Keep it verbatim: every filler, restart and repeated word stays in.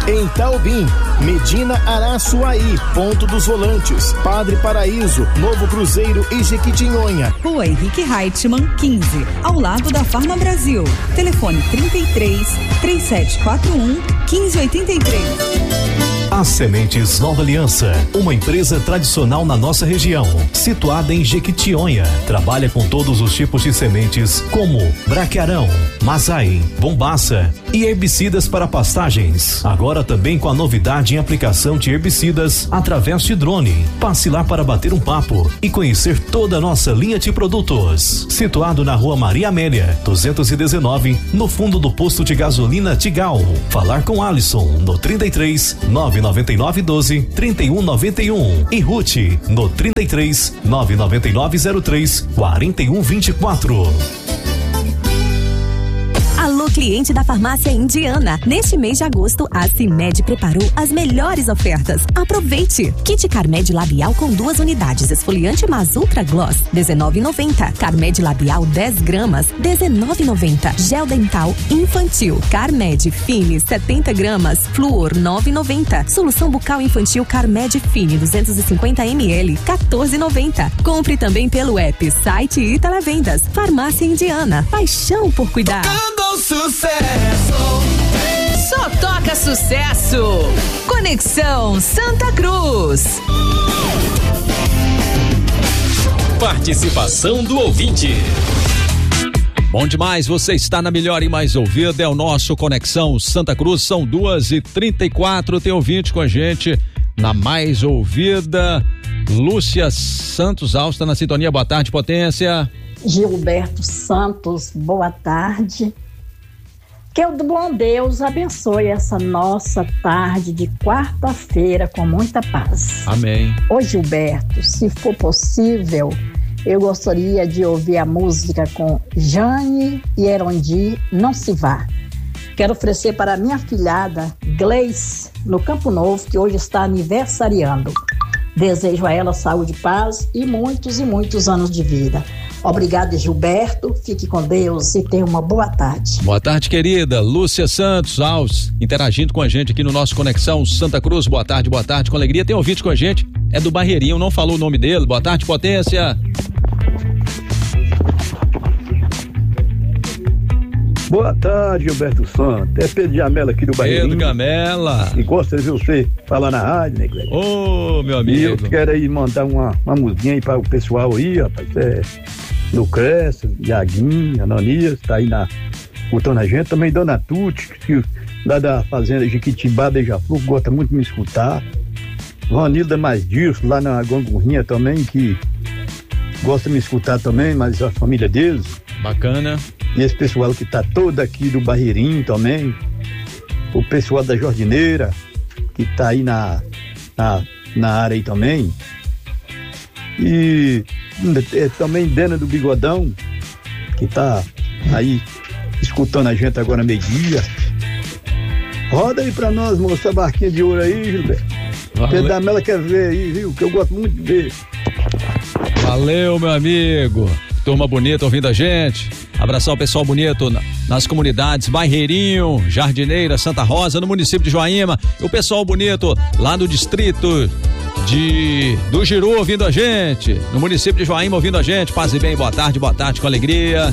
Em Taubim, Medina Araçuaí, Ponto dos Volantes, Padre Paraíso, Novo Cruzeiro e Jequitinhonha. Rua Henrique Reichmann, quinze, ao lado da Farma Brasil. Telefone trinta e três, três sete quatro um, quinze oitenta e três. As Sementes Nova Aliança, uma empresa tradicional na nossa região, situada em Jequitinhonha, trabalha com todos os tipos de sementes como braquiarão, mazai, bombaça e herbicidas para pastagens. Agora também com a novidade em aplicação de herbicidas através de drone. Passe lá para bater um papo e conhecer toda a nossa linha de produtos. Situado na Rua Maria Amélia, duzentos e dezenove, no fundo do posto de gasolina Tigal. Falar com Alisson no trinta e três, nove nove nove doze, trinta e um noventa e um e Ruth no trinta e três, nove nove nove zero três, quarenta e um vinte e quatro. Alô, cliente da Farmácia Indiana. Neste mês de agosto, a CIMED preparou as melhores ofertas. Aproveite! Kit Carmed Labial com duas unidades. Esfoliante Mas Ultra Gloss, dezenove reais e noventa centavos. Carmed Labial dez gramas, dezenove reais e noventa centavos. Gel dental infantil. Carmed Fine, setenta gramas. Fluor, nove reais e noventa centavos. Solução bucal infantil Carmed Fine, duzentos e cinquenta mililitros, quatorze reais e noventa centavos. Compre também pelo app, site e televendas. Farmácia Indiana. Paixão por cuidar. Sucesso. Só toca sucesso. Conexão Santa Cruz. Participação do ouvinte. Bom demais, você está na melhor e mais ouvida, é o nosso Conexão Santa Cruz, são duas e trinta e quatro, tem ouvinte com a gente na mais ouvida, Lúcia Santos Alsta na sintonia, boa tarde, potência. Gilberto Santos, boa tarde. Que o bom Deus abençoe essa nossa tarde de quarta-feira com muita paz. Amém. Ô Gilberto, se for possível, eu gostaria de ouvir a música com Jane e Erondi, Não Se Vá. Quero oferecer para a minha filhada, Gleice, no Campo Novo, que hoje está aniversariando. Desejo a ela saúde, paz e muitos e muitos anos de vida. Obrigada, Gilberto. Fique com Deus e tenha uma boa tarde. Boa tarde, querida. Lúcia Santos Alves, interagindo com a gente aqui no nosso Conexão Santa Cruz. Boa tarde, boa tarde, com alegria. Tem ouvinte com a gente, é do Barreirinho, não falou o nome dele. Boa tarde, potência. Boa tarde, Gilberto Santos. É Pedro Jamela aqui do Barreirinho. Pedro Jamela. E gosta de ver você falar na rádio, né, Cleber? Ô, oh, meu amigo. E eu quero aí mandar uma, uma musiquinha aí para o pessoal aí, rapaz. É, Lucrécia, Iaguinho, Ananias, tá aí na, escutando a gente. Também Dona Tuti, que lá da Fazenda Jequitibá, Beija-Flor, gosta muito de me escutar. Vanilda Mais disso, lá na Gongurrinha também, que gosta de me escutar também, mas a família deles. Bacana. E esse pessoal que tá todo aqui do Barreirinho também. O pessoal da Jardineira, que tá aí na, na, na área aí também. E é, também Dena do Bigodão, que tá aí escutando a gente agora meio-dia. Roda aí pra nós, moça, a barquinha de ouro aí, Gilberto. Pedro da Mela quer ver aí, viu? Que eu gosto muito de ver. Valeu, meu amigo. Turma bonita ouvindo a gente. Abração ao pessoal bonito na, nas comunidades Barreirinho, Jardineira, Santa Rosa, no município de Joaíma. E o pessoal bonito lá no distrito de do Giru ouvindo a gente. No município de Joaíma ouvindo a gente. Paz e bem, boa tarde, boa tarde, com alegria.